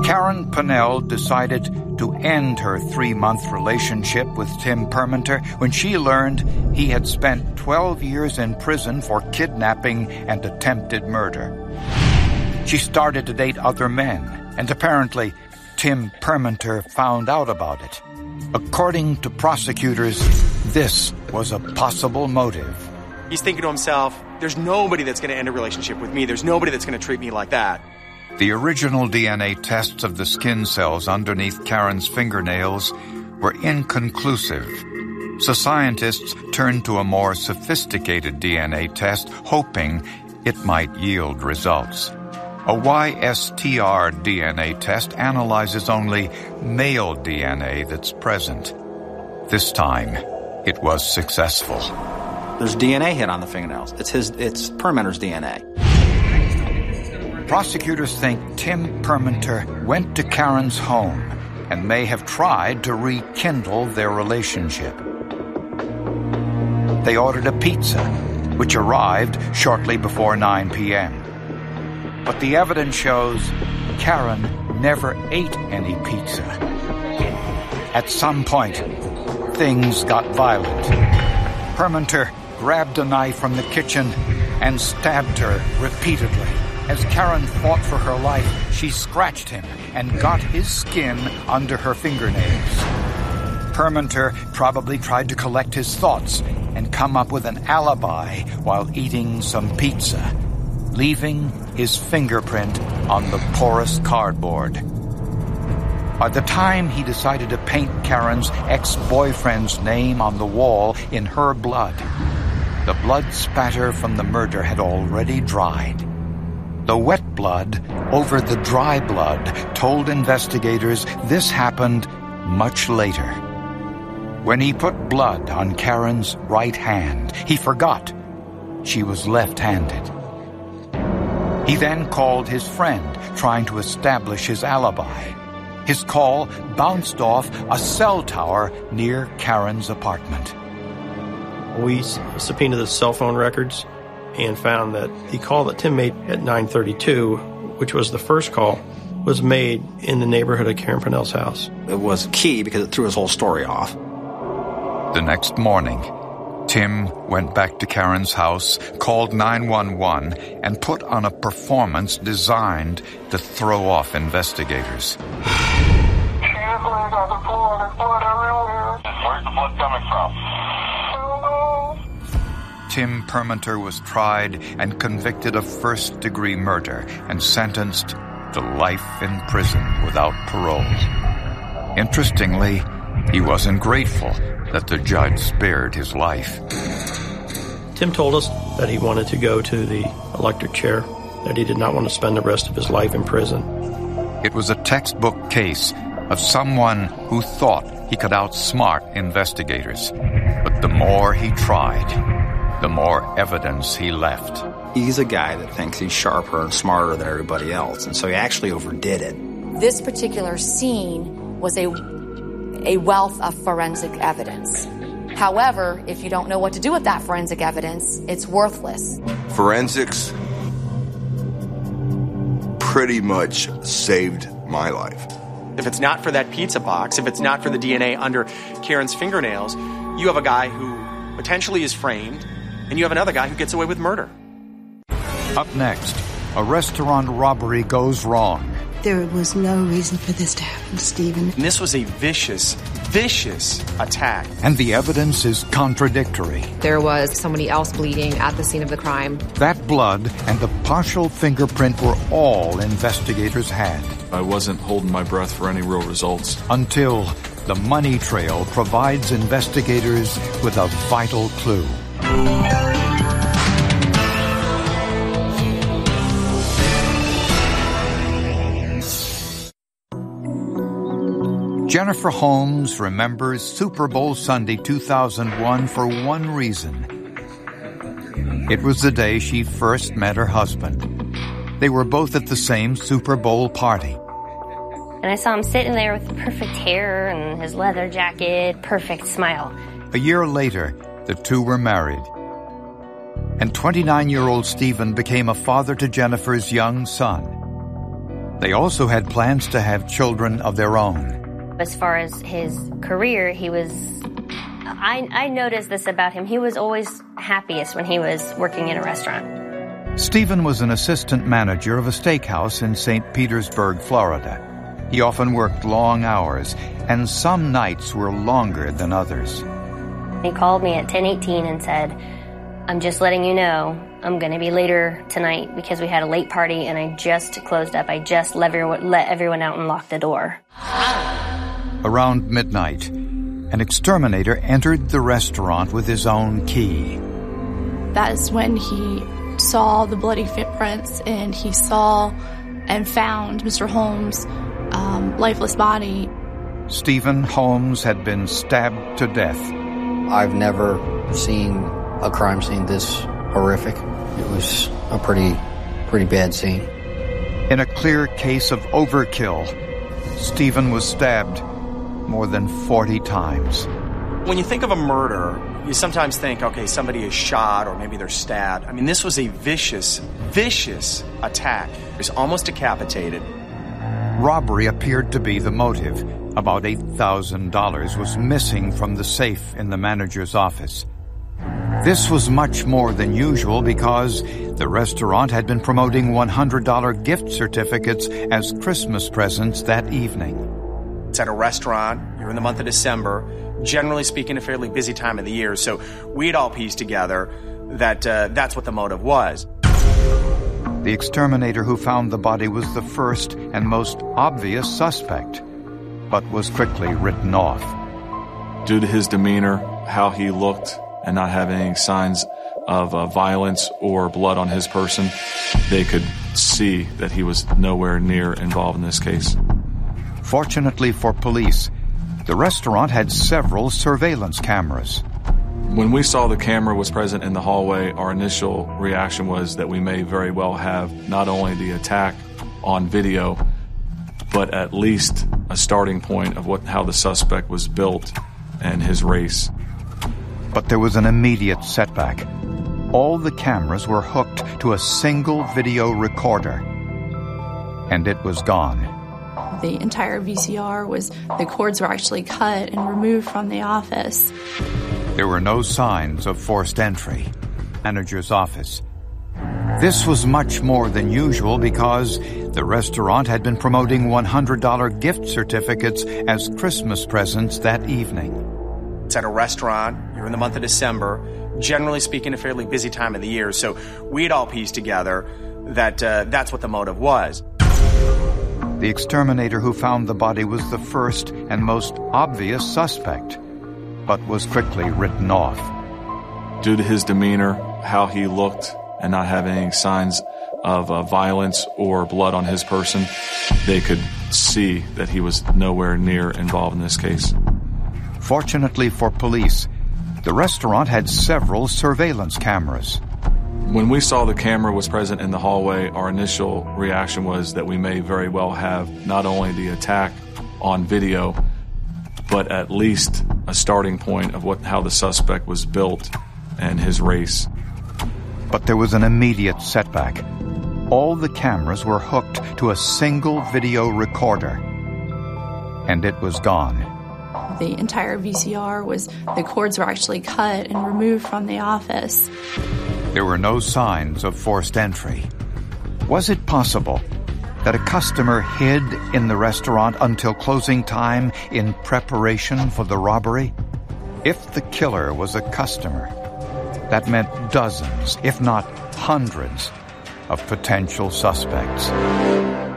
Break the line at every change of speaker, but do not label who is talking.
Karen Pennell decided to end her 3-month relationship with Tim Permenter when she learned he had spent 12 years in prison for kidnapping and attempted murder. She started to date other men, and apparently Tim Permenter found out about it. According to prosecutors, this was a possible motive.
He's thinking to himself, there's nobody that's going to end a relationship with me. There's nobody that's going to treat me like that.
The original DNA tests of the skin cells underneath Karen's fingernails were inconclusive. So scientists turned to a more sophisticated DNA test, hoping it might yield results. A YSTR DNA test analyzes only male DNA that's present. This time, it was successful.
There's DNA hit on the fingernails. It's Permenter's DNA.
Prosecutors think Tim Permenter went to Karen's home and may have tried to rekindle their relationship. They ordered a pizza, which arrived shortly before 9 p.m. But the evidence shows Karen never ate any pizza. At some point, things got violent. Permenter grabbed a knife from the kitchen and stabbed her repeatedly. As Karen fought for her life, she scratched him and got his skin under her fingernails. Permenter probably tried to collect his thoughts and come up with an alibi while eating some pizza, leaving his fingerprint on the porous cardboard. By the time he decided to paint Karen's ex-boyfriend's name on the wall in her blood, the blood spatter from the murder had already dried. The wet blood over the dry blood told investigators this happened much later. When he put blood on Karen's right hand, he forgot she was left-handed. He then called his friend, trying to establish his alibi. His call bounced off a cell tower near Karen's apartment.
We subpoenaed the cell phone records and found that the call that Tim made at 9:32, which was the first call, was made in the neighborhood of Karen Pennell's house.
It was key because it threw his whole story off.
The next morning, Tim went back to Karen's house, called 911, and put on a performance designed to throw off investigators.
Where's the blood coming from?
Tim Permenter was tried and convicted of first-degree murder and sentenced to life in prison without parole. Interestingly, he wasn't grateful that the judge spared his life.
Tim told us that he wanted to go to the electric chair, that he did not want to spend the rest of his life in prison.
It was a textbook case of someone who thought he could outsmart investigators. But the more he tried, the more evidence he left.
He's a guy that thinks he's sharper and smarter than everybody else, and so he actually overdid it.
This particular scene was a wealth of forensic evidence. However, if you don't know what to do with that forensic evidence, it's worthless.
Forensics pretty much saved my life.
If it's not for that pizza box, if it's not for the DNA under Karen's fingernails, you have a guy who potentially is framed, and you have another guy who gets away with murder.
Up next, a restaurant robbery goes wrong.
There was no reason for this to happen, Stephen.
And this was a vicious attack.
And the evidence is contradictory.
There was somebody else bleeding at the scene of the crime.
That blood and the partial fingerprint were all investigators had.
I wasn't holding my breath for any real results.
Until the money trail provides investigators with a vital clue. Jennifer Holmes remembers Super Bowl Sunday 2001 for one reason. It was the day she first met her husband. They were both at the same Super Bowl party.
And I saw him sitting there with the perfect hair and his leather jacket, perfect smile.
A year later, the two were married. And 29-year-old Stephen became a father to Jennifer's young son. They also had plans to have children of their own.
As far as his career, I noticed this about him. He was always happiest when he was working in a restaurant.
Stephen was an assistant manager of a steakhouse in St. Petersburg, Florida. He often worked long hours, and some nights were longer than others.
He called me at 10:18 and said, "I'm just letting you know I'm going to be later tonight because we had a late party and I just closed up. I just let everyone out and locked the door."
Around midnight, an exterminator entered the restaurant with his own key.
That is when he saw the bloody footprints and he saw and found Mr. Holmes' lifeless body.
Stephen Holmes had been stabbed to death.
I've never seen a crime scene this horrific. It was a pretty bad scene.
In a clear case of overkill, Stephen was stabbed more than 40 times.
When you think of a murder, you sometimes think, okay, somebody is shot or maybe they're stabbed. I mean, this was a vicious, vicious attack. He was almost decapitated.
Robbery appeared to be the motive. About $8,000 was missing from the safe in the manager's office. This was much more than usual because the restaurant had been promoting $100 gift certificates as Christmas presents that evening.
It's at a restaurant. You're in the month of December. Generally speaking, a fairly busy time of the year. So we'd all pieced together that that's what the motive was.
The exterminator who found the body was the first and most obvious suspect, but was quickly written off.
Due to his demeanor, how he looked, and not having any signs of violence or blood on his person, they could see that he was nowhere near involved in this case.
Fortunately for police, the restaurant had several surveillance cameras.
When we saw the camera was present in the hallway, our initial reaction was that we may very well have not only the attack on video, but at least a starting point of how the suspect was built and his race.
But there was an immediate setback. All the cameras were hooked to a single video recorder, and it was gone.
The entire VCR the cords were actually cut and removed from the office.
There were no signs of forced entry. Manager's office. This was much more than usual because the restaurant had been promoting $100 gift certificates as Christmas presents that evening.
It's at a restaurant. You're in the month of December. Generally speaking, a fairly busy time of the year. So we'd all pieced together that that's what the motive was.
The exterminator who found the body was the first and most obvious suspect, but was quickly written off.
Due to his demeanor, how he looked, and not having any signs of violence or blood on his person, they could see that he was nowhere near involved in this case.
Fortunately for police, the restaurant had several surveillance cameras.
When we saw the camera was present in the hallway, our initial reaction was that we may very well have not only the attack on video, but at least a starting point of how the suspect was built and his race.
But there was an immediate setback. All the cameras were hooked to a single video recorder, and it was gone.
The entire VCR the cords were actually cut and removed from the office.
There were no signs of forced entry. Was it possible that a customer hid in the restaurant until closing time in preparation for the robbery? If the killer was a customer, that meant dozens, if not hundreds, of potential suspects.